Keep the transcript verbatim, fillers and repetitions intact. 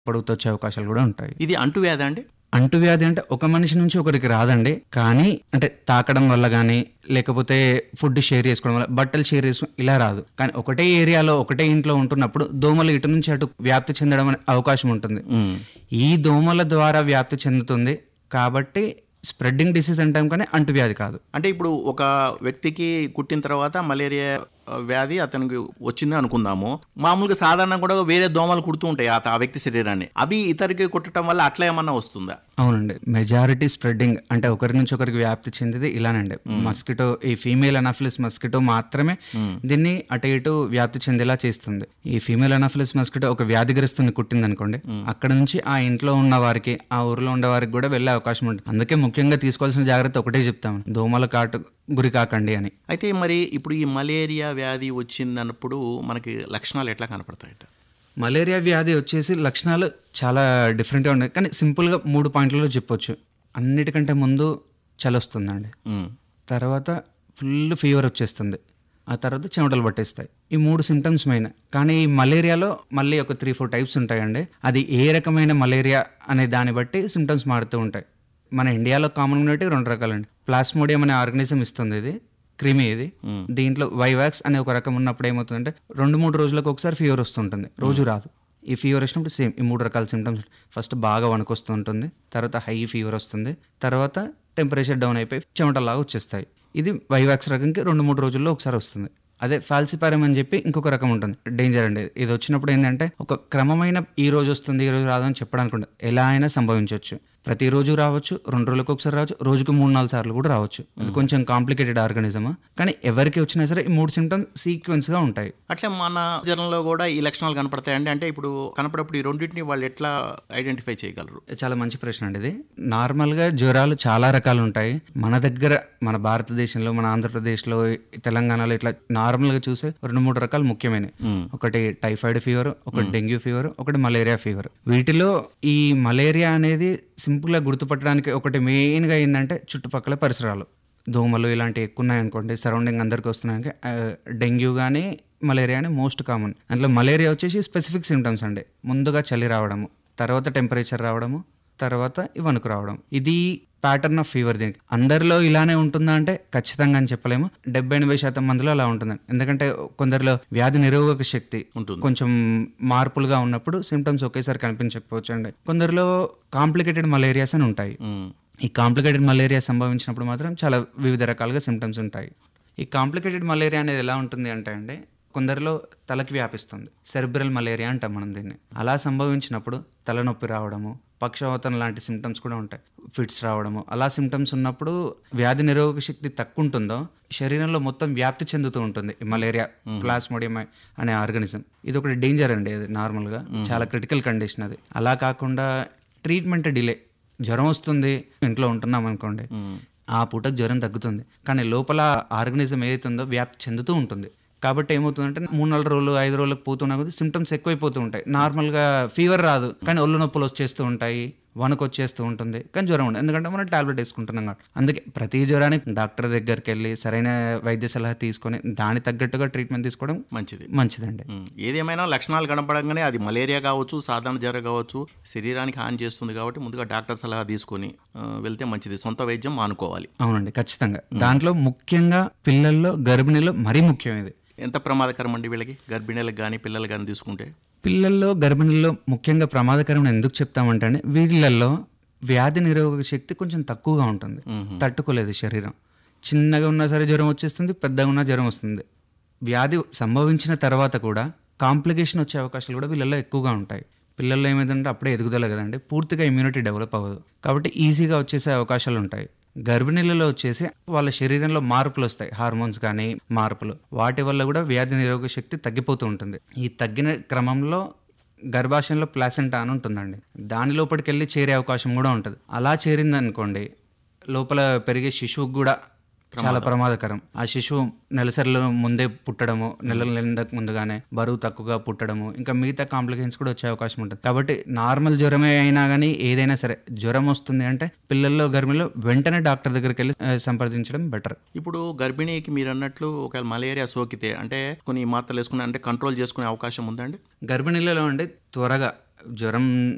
పొడుగుతో వచ్చే అవకాశాలు కూడా ఉంటాయి. ఇది అంటువ్యాధి అండి? అంటువ్యాధి అంటే ఒక మనిషి నుంచి ఒకరికి రాదండి, కానీ అంటే తాకడం వల్ల కానీ లేకపోతే ఫుడ్ షేర్ చేసుకోవడం వల్ల, బట్టలు షేర్ చేసుకోవడం ఇలా రాదు. కానీ ఒకటే ఏరియాలో ఒకటే ఇంట్లో ఉంటున్నప్పుడు దోమలు ఇటు నుంచి అటు వ్యాప్తి చెందడం అనే అవకాశం ఉంటుంది. ఈ దోమల ద్వారా వ్యాప్తి చెందుతుంది కాబట్టి స్ప్రెడ్డింగ్ డిసీజ్ అంటాం, కానీ అంటువ్యాధి కాదు. అంటే ఇప్పుడు ఒక వ్యక్తికి కుట్టిన తర్వాత మలేరియా వ్యాధి అతనికి వచ్చింది అనుకుందాము. మామూలుగా సాధారణంగా కూడా వేరే దోమలు కుడుతూ ఉంటాయి ఆ వ్యక్తి శరీరాన్ని, అవి ఇతరికి కుట్టడం వల్ల అట్లా ఏమన్నా వస్తుందా? అవునండి, మెజారిటీ స్ప్రెడ్డింగ్ అంటే ఒకరి నుంచి ఒకరికి వ్యాప్తి చెందిది ఇలానండి. మస్కిటో, ఈ ఫీమేల్ అనాఫిలిస్ మస్కిటో మాత్రమే దీన్ని అటు ఇటు వ్యాప్తి చెందేలా చేస్తుంది. ఈ ఫీమేల్ అనాఫిలిస్ మస్కిటో ఒక వ్యాధిగ్రస్తుని కుట్టింది అనుకోండి, అక్కడ నుంచి ఆ ఇంట్లో ఉన్న వారికి, ఆ ఊరిలో ఉండే వారికి కూడా వెళ్ళే అవకాశం ఉంటుంది. అందుకే ముఖ్యంగా తీసుకోవాల్సిన జాగ్రత్త ఒకటే చెప్తాము, దోమల కాటు గురి కాకండి అని. అయితే మరి ఇప్పుడు ఈ మలేరియా వ్యాధి వచ్చిందన్నప్పుడు మనకి లక్షణాలు ఎట్లా కనపడతాయట? మలేరియా వ్యాధి వచ్చేసి లక్షణాలు చాలా డిఫరెంట్గా ఉన్నాయి, కానీ సింపుల్గా మూడు పాయింట్లలో చెప్పొచ్చు. అన్నిటికంటే ముందు చలి వస్తుందండి, తర్వాత ఫుల్ ఫీవర్ వచ్చేస్తుంది, ఆ తర్వాత చెమటలు పట్టేస్తాయి. ఈ మూడు సిమ్టమ్స్ మెయిన్. కానీ ఈ మలేరియాలో మళ్ళీ ఒక త్రీ ఫోర్ టైప్స్ ఉంటాయండి. అది ఏ రకమైన మలేరియా అనే దాన్ని బట్టి సిమ్టమ్స్ మారుతూ ఉంటాయి. మన ఇండియాలో కామన్ ఉన్నట్టు రెండు రకాలండి. ప్లాస్మోడియం అనే ఆర్గనిజం ఇస్తుంది, ఇది క్రిమి. ఇది దీంట్లో వైవాక్స్ అనే ఒక రకం ఉన్నప్పుడు ఏమవుతుందంటే రెండు మూడు రోజులకు ఒకసారి ఫీవర్ వస్తుంటుంది, రోజు రాదు. ఈ ఫీవర్ వచ్చినప్పుడు సేమ్ ఈ మూడు రకాల సిమ్టమ్స్. ఫస్ట్ బాగా వణుకొస్తూ ఉంటుంది, తర్వాత హై ఫీవర్ వస్తుంది, తర్వాత టెంపరేచర్ డౌన్ అయిపోయి చెమటలాగా వచ్చేస్తాయి. ఇది వైవాక్స్ రకంకి రెండు మూడు రోజుల్లో ఒకసారి వస్తుంది. అదే ఫాల్సిపారం అని చెప్పి ఇంకొక రకం ఉంటుంది, డేంజర్ అండి. ఇది వచ్చినప్పుడు ఏంటంటే ఒక క్రమమైన ఈ రోజు వస్తుంది ఈ రోజు రాదని చెప్పడానికి ఉండదు, ఎలా అయినా సంభవించవచ్చు. ప్రతిరోజు రావచ్చు, రెండు రోజులకు ఒకసారి రావచ్చు, రోజుకు మూడు నాలుగు సార్లు కూడా రావచ్చు. ఇది కొంచెం కాంప్లికేటెడ్ ఆర్గానిజం, కానీ ఎవరికి వచ్చినా సరే ఈ మూడు సిమ్టమ్స్ సీక్వెన్స్ గా ఉంటాయి. అట్లా మన జనంలో కూడా ఈ లక్షణాలు కనపడతాయండి. అంటే ఇప్పుడు కనపడప్పుడు ఈ రెండింటిని వాళ్ళు ఎట్లా ఐడెంటిఫై చేయగలరు? చాలా మంచి ప్రశ్న అండి ఇది. నార్మల్ గా జ్వరాలు చాలా రకాలు ఉంటాయి మన దగ్గర. మన భారతదేశంలో, మన ఆంధ్రప్రదేశ్లో, తెలంగాణలో ఇట్లా నార్మల్ గా చూసే రెండు మూడు రకాలు ముఖ్యమైనవి. ఒకటి టైఫాయిడ్ ఫీవర్, ఒకటి డెంగ్యూ ఫీవర్, ఒకటి మలేరియా ఫీవర్. వీటిలో ఈ మలేరియా అనేది సింపుల్గా గుర్తుపట్టడానికి ఒకటి మెయిన్గా ఏంటంటే చుట్టుపక్కల పరిసరాలు, దోమలు ఇలాంటివి ఎక్కువ ఉన్నాయనుకోండి, సరౌండింగ్ అందరికీ వస్తున్నాయి. డెంగ్యూ కానీ మలేరియా అని మోస్ట్ కామన్. దాంట్లో మలేరియా వచ్చేసి స్పెసిఫిక్ సిమ్టమ్స్ అండి. ముందుగా చలి రావడము, తర్వాత టెంపరేచర్ రావడము, తర్వాత వణుకు రావడం. ఇది ప్యాటర్న్ ఆఫ్ ఫీవర్. దీనికి అందరిలో ఇలానే ఉంటుందా అంటే ఖచ్చితంగా అని చెప్పలేము. డెబ్బై ఎనభై శాతం మందిలో అలా ఉంటుంది. ఎందుకంటే కొందరిలో వ్యాధి నిరోధక శక్తి కొంచెం మార్పులుగా ఉన్నప్పుడు సిమ్టమ్స్ ఒకేసారి కనిపించకపోవచ్చు అండి. కొందరిలో కాంప్లికేటెడ్ మలేరియాస్ అని ఉంటాయి. ఈ కాంప్లికేటెడ్ మలేరియా సంభవించినప్పుడు మాత్రం చాలా వివిధ రకాలుగా సిమ్టమ్స్ ఉంటాయి. ఈ కాంప్లికేటెడ్ మలేరియా అనేది ఎలా ఉంటుంది అంటే అండి, కొందరిలో తలకి వ్యాపిస్తుంది, సెరిబ్రల్ మలేరియా అంటాం మనం దీన్ని. అలా సంభవించినప్పుడు తలనొప్పి రావడము, పక్షవాతం లాంటి సిమ్టమ్స్ కూడా ఉంటాయి, ఫిట్స్ రావడము. అలా సిమ్టమ్స్ ఉన్నప్పుడు వ్యాధి నిరోధక శక్తి తక్కువ ఉంటుందో శరీరంలో మొత్తం వ్యాప్తి చెందుతూ ఉంటుంది ఈ మలేరియా ప్లాస్మోడియం అనే ఆర్గానిజం. ఇది ఒకటి డేంజర్ అండి, అది నార్మల్గా చాలా క్రిటికల్ కండిషన్. అది అలా కాకుండా ట్రీట్మెంట్ డిలే. జ్వరం వస్తుంది, ఇంట్లో ఉంటున్నాం అనుకోండి, ఆ పూటకు జ్వరం తగ్గుతుంది, కానీ లోపల ఆర్గానిజం ఏదైతుందో వ్యాప్తి చెందుతూ ఉంటుంది. కాబట్టి ఏమవుతుందంటే మూడు నాలుగు రోజులు ఐదు రోజులకు పోతున్నా కొద్ది సిమ్టమ్స్ ఎక్కువైపోతూ ఉంటాయి. నార్మల్గా ఫీవర్ రాదు, కానీ ఒళ్ళు నొప్పులు వచ్చేస్తూ ఉంటాయి, వణుకు వచ్చేస్తూ ఉంటుంది, కానీ జ్వరం ఉండదు. ఎందుకంటే మనం టాబ్లెట్ వేసుకుంటున్నాం కాబట్టి. అందుకే ప్రతి జ్వరానికి డాక్టర్ దగ్గరికి వెళ్ళి సరైన వైద్య సలహా తీసుకొని దానికి తగ్గట్టుగా ట్రీట్మెంట్ తీసుకోవడం మంచిది మంచిదండి. ఏదేమైనా లక్షణాలు కనపడంగానే అది మలేరియా కావచ్చు, సాధారణ జ్వరం కావచ్చు, శరీరానికి హాని చేస్తుంది కాబట్టి ముందుగా డాక్టర్ సలహా తీసుకొని వెళ్తే మంచిది. సొంత వైద్యం మానుకోవాలి. అవునండి, ఖచ్చితంగా. దాంట్లో ముఖ్యంగా పిల్లల్లో, గర్భిణీలో మరీ ముఖ్యం ఇది. ఎంత ప్రమాదకరం అండి వీళ్ళకి, గర్భిణీలకు కానీ పిల్లలు కానీ తీసుకుంటే? పిల్లల్లో, గర్భిణీల్లో ముఖ్యంగా ప్రమాదకరం ఎందుకు చెప్తామంటే అండి, వీళ్ళల్లో వ్యాధి నిరోధక శక్తి కొంచెం తక్కువగా ఉంటుంది, తట్టుకోలేదు శరీరం. చిన్నగా ఉన్నా సరే జ్వరం వచ్చేస్తుంది, పెద్దగా ఉన్నా జ్వరం వస్తుంది. వ్యాధి సంభవించిన తర్వాత కూడా కాంప్లికేషన్ వచ్చే అవకాశాలు కూడా వీళ్ళల్లో ఎక్కువగా ఉంటాయి. పిల్లల్లో ఏమైందంటే అప్పుడే ఎదుగుదల కదండి, పూర్తిగా ఇమ్యూనిటీ డెవలప్ అవ్వదు, కాబట్టి ఈజీగా వచ్చేసే అవకాశాలు ఉంటాయి. గర్భిణీలలో వచ్చేసి వాళ్ళ శరీరంలో మార్పులు వస్తాయి, హార్మోన్స్ కానీ మార్పులు, వాటి వల్ల కూడా వ్యాధి నిరోధక శక్తి తగ్గిపోతూ ఉంటుంది. ఈ తగ్గిన క్రమంలో గర్భాశయంలో ప్లాసెంటా అని ఉంటుందండి, దాని లోపలికి వెళ్ళి చేరే అవకాశం కూడా ఉంటుంది. అలా చేరింది అనుకోండి, లోపల పెరిగే శిశువుకు కూడా చాలా ప్రమాదకరం. ఆ శిశువు నెలసరిలో ముందే పుట్టడము, నెలల నెలకు ముందుగానే బరువు తక్కువగా పుట్టడము, ఇంకా మిగతా కాంప్లికేషన్స్ కూడా వచ్చే అవకాశం ఉంటుంది. కాబట్టి నార్మల్ జ్వరమే అయినా కానీ ఏదైనా సరే జ్వరం వస్తుంది అంటే పిల్లల్లో, గర్భిణీలో వెంటనే డాక్టర్ దగ్గరికి వెళ్ళి సంప్రదించడం బెటర్. ఇప్పుడు గర్భిణీకి మీరు అన్నట్లు ఒకవేళ మలేరియా సోకితే అంటే కొన్ని మాత్రలు వేసుకుని అంటే కంట్రోల్ చేసుకునే అవకాశం ఉందండి? గర్భిణీలలో అంటే త్వరగా జ్వరం